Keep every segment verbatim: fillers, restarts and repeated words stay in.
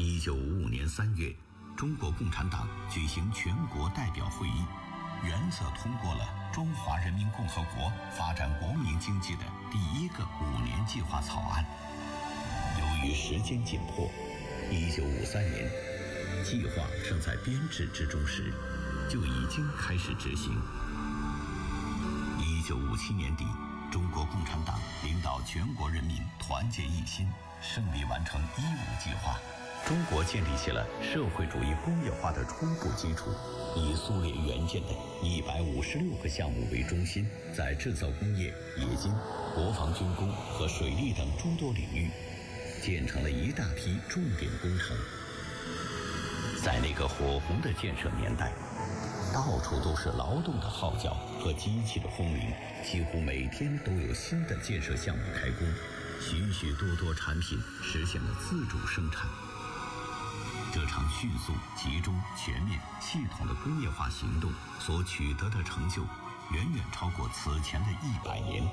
一九五五年三月，中国共产党举行全国代表会议，原则通过了中华人民共和国发展国民经济的第一个五年计划草案。由于时间紧迫，一九五三年，计划正在编制之中时，就已经开始执行。一九五七年底，中国共产党领导全国人民团结一心，胜利完成一五计划。中国建立起了社会主义工业化的初步基础，以苏联援建的一百五十六个项目为中心，在制造工业、冶金、国防军工和水利等诸多领域，建成了一大批重点工程。在那个火红的建设年代，到处都是劳动的号角和机器的轰鸣，几乎每天都有新的建设项目开工，许许多多产品实现了自主生产。这场迅速、集中、全面、系统的工业化行动所取得的成就，远远超过此前的一百年。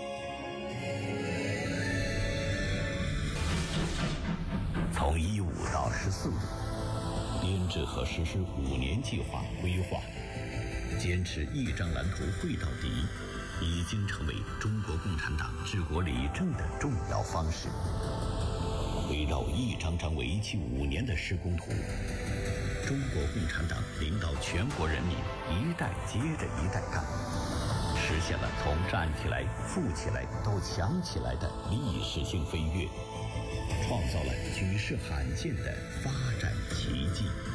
从一五到十四五，编制和实施五年计划规划，坚持一张蓝图绘到底，已经成为中国共产党治国理政的重要方式。围绕一张张为期五年的施工图，中国共产党领导全国人民一代接着一代干，实现了从站起来、富起来到强起来的历史性飞跃，创造了举世罕见的发展奇迹。